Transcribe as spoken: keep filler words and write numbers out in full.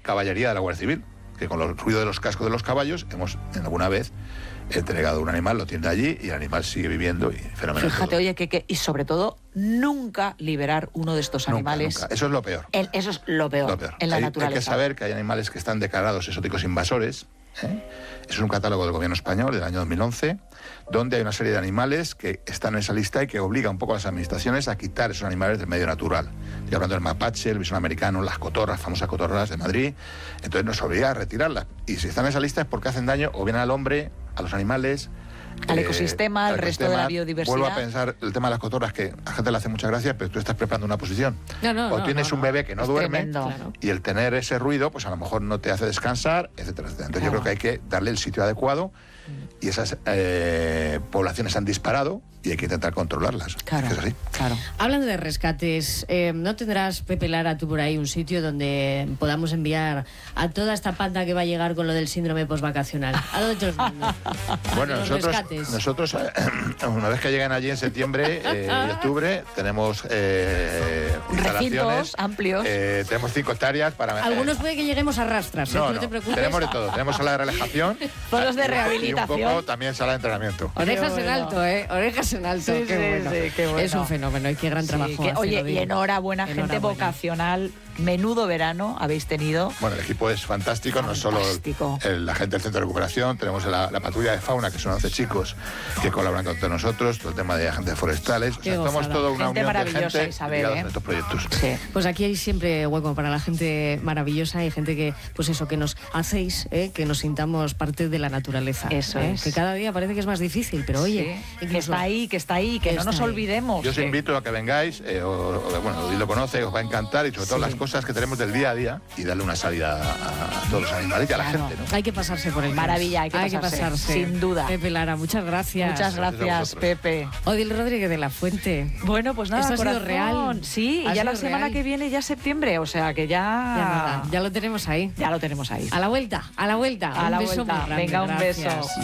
caballería de la Guardia Civil, que con el ruido de los cascos de los caballos hemos en alguna vez entregado un animal, lo tiene allí y el animal sigue viviendo y fenomenal. Fíjate, todo. oye, que, que y sobre todo nunca liberar uno de estos Nunca, animales. Nunca. Eso es lo peor. El, eso es lo peor, lo peor. en la hay, naturaleza. Hay que saber que hay animales que están declarados exóticos invasores. ¿eh? Eso es un catálogo del gobierno español del año dos mil once, donde hay una serie de animales que están en esa lista y que obliga un poco a las administraciones a quitar esos animales del medio natural. Estoy hablando del mapache, el bisón americano, las cotorras, famosas cotorras de Madrid. Entonces nos obliga a retirarlas. Y si están en esa lista es porque hacen daño o bien al hombre, a los animales, al eh, ecosistema, al resto de la biodiversidad. Vuelvo a pensar el tema de las cotorras, que a la gente le hace mucha gracia, pero tú estás preparando una posición. No, no, o no, tienes no, un no. bebé que no Es duerme, tremendo. Claro. y el tener ese ruido, pues a lo mejor no te hace descansar, etcétera, etcétera. Entonces Claro. yo creo que hay que darle el sitio adecuado, y esas eh, poblaciones han disparado y hay que intentar controlarlas. Claro, Es que es así. claro. Hablando de rescates, eh, ¿no tendrás, Pepe Lara, tú por ahí un sitio donde podamos enviar a toda esta panda que va a llegar con lo del síndrome postvacacional? ¿A dónde te los mando? Bueno, Los nosotros, rescates. nosotros eh, una vez que lleguen allí en septiembre eh, y octubre, tenemos eh, instalaciones. Recintos amplios. Eh, tenemos cinco hectáreas para... eh, Algunos puede que lleguemos a rastras, ¿eh? no, Tú no no, te preocupes. tenemos de todo. Tenemos sala de relajación. Foros de y- rehabilitación. Y un poco también sala de entrenamiento. Orejas Qué en bueno. alto, ¿eh? Orejas en alto. Sí, qué, sí, bueno. sí, qué bueno. Es un fenómeno y qué gran Sí, trabajo que- hace, oye, lo y digo. enhorabuena, gente Enhorabuena. vocacional. Menudo verano habéis tenido. Bueno, el equipo es fantástico, no Fantástico. solo el- la gente del centro de recuperación, tenemos la, la patrulla de fauna, que son once chicos que colaboran con todos nosotros, todo el tema de agentes forestales. O Qué sea, somos gozada. toda una Gente unión de maravillosa, gente Isabel, ligados ¿eh? en estos proyectos. Sí. Pues aquí hay siempre hueco para la gente maravillosa y gente que, pues eso, que nos hacéis, ¿eh? Que nos sintamos parte de la naturaleza. Eso ¿eh? es. Que cada día parece que es más difícil, pero oye, Sí, que incluso- está ahí, que está ahí, que, que no está nos ahí. olvidemos. Yo os que- invito a que vengáis, eh, o, o, bueno, Odil lo conoce, os va a encantar, y sobre todo Sí. las cosas que tenemos del día a día, y darle una salida a, a todos los animales y a la Claro. gente, ¿no? Hay que pasarse por el Maravilla, hay que pasarse, pasarse. sin duda. Pepe Lara, muchas gracias. Muchas Gracias a gracias, vosotros. Pepe. Odil Rodríguez de la Fuente. Bueno, pues nada, Esto ha sido corazón. real. Sí, Ha y ya la sido semana real. que viene ya es septiembre, o sea que ya... Ya, nada, ya lo tenemos ahí. Ya lo tenemos ahí. A la vuelta, a la vuelta. A un la beso vuelta. muy grande, Venga, un gracias. beso.